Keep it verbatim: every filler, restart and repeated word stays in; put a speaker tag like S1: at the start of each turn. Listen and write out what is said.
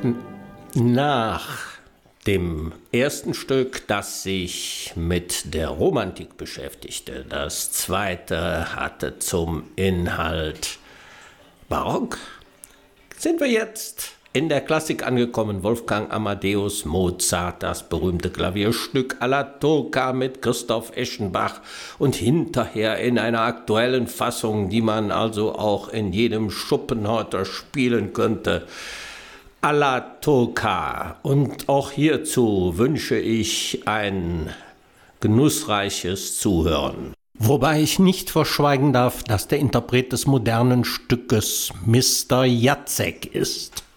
S1: Nach dem ersten Stück, das sich mit der Romantik beschäftigte, das zweite hatte zum Inhalt Barock, sind wir jetzt in der Klassik angekommen. Wolfgang Amadeus Mozart, das berühmte Klavierstück alla Turca mit Christoph Eschenbach und hinterher in einer aktuellen Fassung, die man also auch in jedem Schuppen heute spielen könnte, alla Turca. Und auch hierzu wünsche ich ein genussreiches Zuhören. Wobei ich nicht verschweigen darf, dass der Interpret des modernen Stückes Mister Jacek ist.